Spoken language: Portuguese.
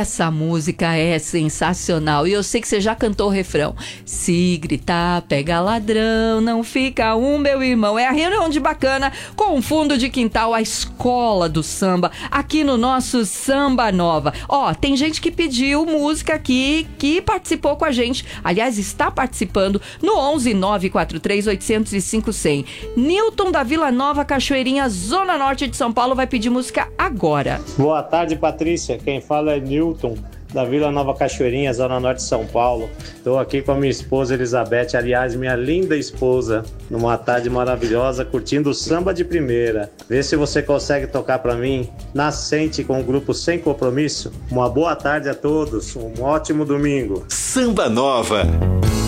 essa música é sensacional. E eu sei que você já cantou o refrão. Se gritar, pega ladrão, não fica um, meu irmão. É a reunião de bacana com um fundo de quintal, a escola do samba, aqui no nosso Samba Nova. Ó, tem gente que pediu música aqui, que participou com a gente. Aliás, está participando no 11 943 805 100. Newton da Vila Nova, Cachoeirinha, Zona Norte de São Paulo, vai pedir música agora. Boa tarde, Patrícia. Quem fala é Newton da Vila Nova, Cachoeirinha, Zona Norte de São Paulo. Estou aqui com a minha esposa Elizabeth, aliás, minha linda esposa, numa tarde maravilhosa, curtindo o samba de primeira. Vê se você consegue tocar para mim, Nascente, com o grupo Sem Compromisso. Uma boa tarde a todos, um ótimo domingo. Samba Nova.